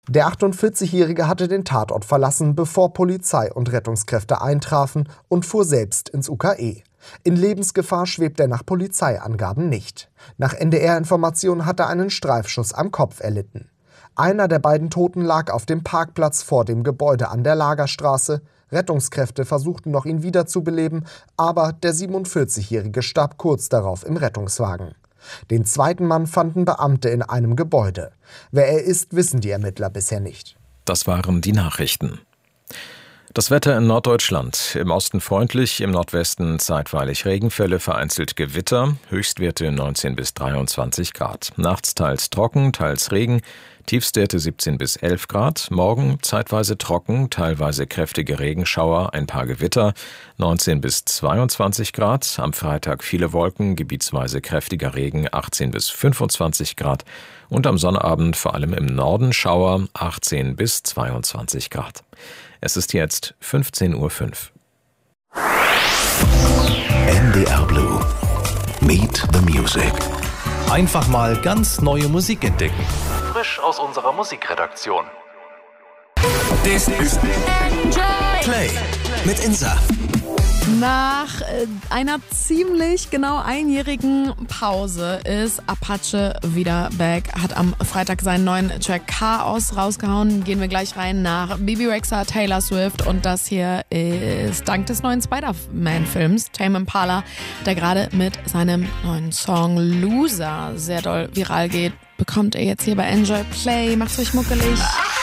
Der 48-Jährige hatte den Tatort verlassen, bevor Polizei und Rettungskräfte eintrafen und fuhr selbst ins UKE. In Lebensgefahr schwebt er nach Polizeiangaben nicht. Nach NDR-Informationen hat er einen Streifschuss am Kopf erlitten. Einer der beiden Toten lag auf dem Parkplatz vor dem Gebäude an der Lagerstraße. Rettungskräfte versuchten noch, ihn wiederzubeleben, aber der 47-Jährige starb kurz darauf im Rettungswagen. Den zweiten Mann fanden Beamte in einem Gebäude. Wer er ist, wissen die Ermittler bisher nicht. Das waren die Nachrichten. Das Wetter in Norddeutschland. Im Osten freundlich, im Nordwesten zeitweilig Regenfälle, vereinzelt Gewitter, Höchstwerte 19 bis 23 Grad. Nachts teils trocken, teils Regen, Tiefstwerte 17 bis 11 Grad. Morgen zeitweise trocken, teilweise kräftige Regenschauer, ein paar Gewitter, 19 bis 22 Grad. Am Freitag viele Wolken, gebietsweise kräftiger Regen, 18 bis 25 Grad. Und am Sonnabend vor allem im Norden Schauer, 18 bis 22 Grad. Es ist jetzt 15:05 Uhr. NDR Blue. Meet the Music. Einfach mal ganz neue Musik entdecken. Frisch aus unserer Musikredaktion. Das ist Play mit Insa. Nach einer ziemlich genau einjährigen Pause ist Apache wieder back, hat am Freitag seinen neuen Track Chaos rausgehauen. Gehen wir gleich rein nach Bebe Rexha, Taylor Swift, und das hier ist dank des neuen Spider-Man-Films Tame Impala, der gerade mit seinem neuen Song Loser sehr doll viral geht, bekommt ihr jetzt hier bei Enjoy Play. Macht's euch muckelig.